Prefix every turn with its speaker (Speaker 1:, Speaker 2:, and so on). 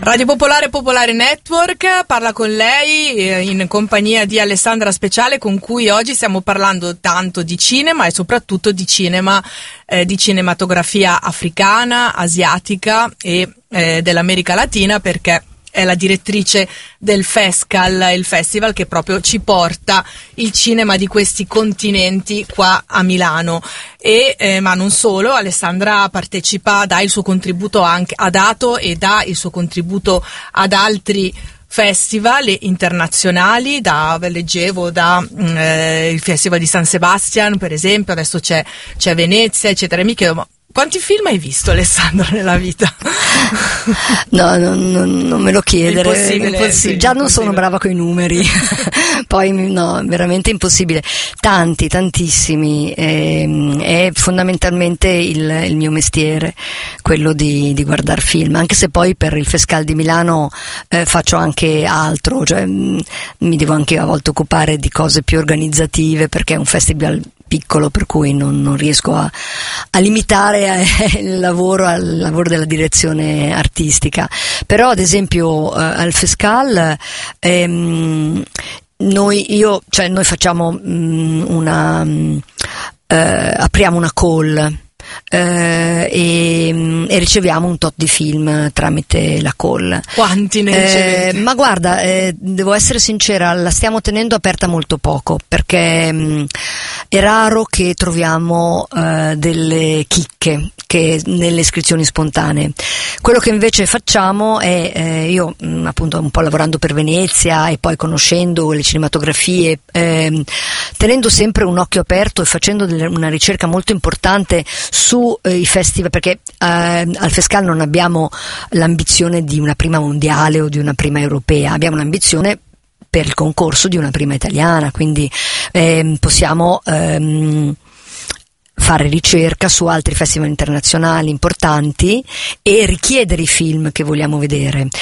Speaker 1: Radio Popolare Popolare Network parla con lei in compagnia di Alessandra Speciale, con cui oggi stiamo parlando tanto di cinema e soprattutto di cinema, di cinematografia africana, asiatica e dell'America Latina, perché è la direttrice del FESCAL, il festival che proprio ci porta il cinema di questi continenti qua a Milano. Ma non solo, Alessandra partecipa, dà il suo contributo anche, ha dato e dà il suo contributo ad altri festival internazionali, leggevo il Festival di San Sebastian per esempio, adesso c'è Venezia, eccetera. Mi chiedo, ma quanti film hai visto, Alessandra, nella vita?
Speaker 2: No, non me lo chiedere.
Speaker 1: Impossibile.
Speaker 2: Sì, già non sono brava coi numeri. Poi no, veramente impossibile. Tantissimi. È fondamentalmente il mio mestiere, quello di guardare film, anche se poi per il Fescal di Milano faccio anche altro, cioè mi devo anche a volte occupare di cose più organizzative, perché è un festival piccolo, per cui non riesco a limitare il lavoro al lavoro della direzione artistica. Però ad esempio al Fescal noi facciamo apriamo una call e riceviamo un tot di film tramite la call.
Speaker 1: Quanti ne ricevete?
Speaker 2: Ma guarda, devo essere sincera, la stiamo tenendo aperta molto poco, perché è raro che troviamo delle chicche nelle iscrizioni spontanee. Quello che invece facciamo è, io appunto un po' lavorando per Venezia e poi conoscendo le cinematografie, tenendo sempre un occhio aperto e facendo una ricerca molto importante su i festival, perché al Fescal non abbiamo l'ambizione di una prima mondiale o di una prima europea, abbiamo l'ambizione per il concorso di una prima italiana, quindi possiamo fare ricerca su altri festival internazionali importanti e richiedere i film che vogliamo vedere.